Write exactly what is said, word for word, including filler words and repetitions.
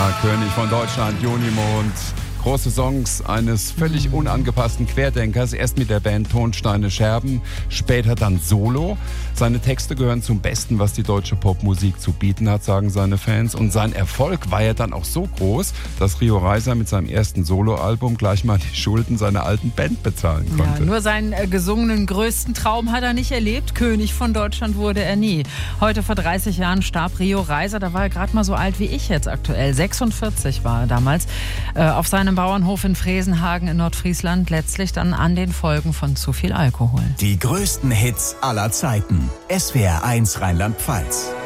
Ja, König von Deutschland, Junimond. Große Songs eines völlig unangepassten Querdenkers. Erst mit der Band Tonsteine Scherben, später dann solo. Seine Texte gehören zum Besten, was die deutsche Popmusik zu bieten hat, sagen seine Fans. Und sein Erfolg war ja dann auch so groß, dass Rio Reiser mit seinem ersten Soloalbum gleich mal die Schulden seiner alten Band bezahlen konnte. Ja, nur seinen äh, gesungenen größten Traum hat er nicht erlebt. König von Deutschland wurde er nie. Heute vor dreißig Jahren starb Rio Reiser. Da war er gerade mal so alt wie ich jetzt aktuell. sechsundvierzig war er damals. Äh, auf seinem Bauernhof in Fresenhagen in Nordfriesland, letztlich dann an den Folgen von zu viel Alkohol. Die größten Hits aller Zeiten. S W R eins Rheinland-Pfalz.